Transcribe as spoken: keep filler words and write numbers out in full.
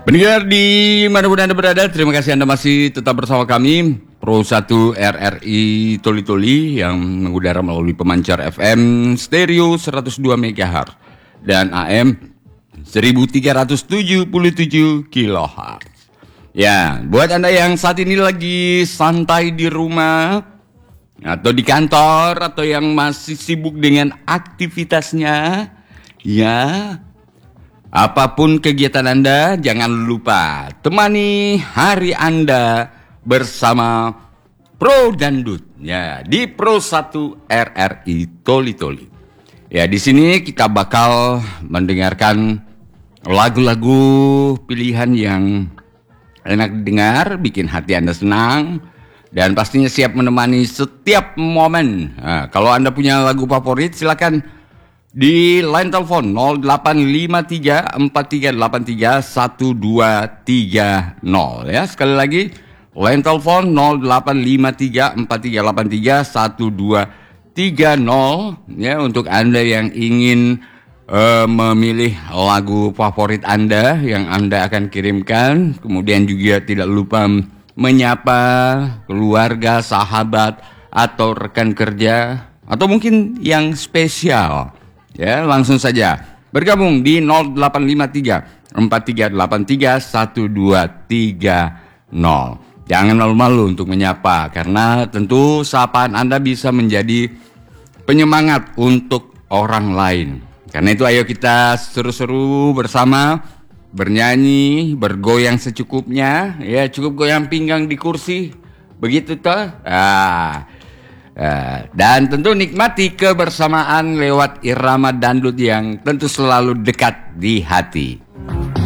Pendengar di manapun Anda berada, terima kasih Anda masih tetap bersama kami Pro satu R R I Toli Toli yang mengudara melalui pemancar F M stereo seratus dua megahertz dan A M seribu tiga ratus tujuh puluh tujuh kilohertz. Ya, buat Anda yang saat ini lagi santai di rumah atau di kantor atau yang masih sibuk dengan aktivitasnya, ya, apapun kegiatan Anda, jangan lupa temani hari Anda bersama Pro Dangdut, ya, di Pro satu R R I Toli Toli. Ya, di sini kita bakal mendengarkan lagu-lagu pilihan yang enak didengar, bikin hati Anda senang, dan pastinya siap menemani setiap momen. Nah, kalau Anda punya lagu favorit, silakan di line telepon nol delapan lima tiga empat tiga delapan tiga satu dua tiga nol, ya. Sekali lagi line telepon nol delapan lima tiga empat tiga delapan tiga satu dua tiga nol, ya, untuk Anda yang ingin uh, memilih lagu favorit Anda yang Anda akan kirimkan. Kemudian juga tidak lupa menyapa keluarga, sahabat, atau rekan kerja, atau mungkin yang spesial. Ya, langsung saja bergabung di nol delapan lima tiga empat tiga delapan tiga satu dua tiga nol. Jangan malu-malu untuk menyapa, karena tentu sapaan Anda bisa menjadi penyemangat untuk orang lain. Karena itu ayo kita seru-seru bersama, bernyanyi, bergoyang secukupnya, ya, cukup goyang pinggang di kursi, begitu toh. Ah. Uh, dan tentu nikmati kebersamaan lewat irama dangdut yang tentu selalu dekat di hati.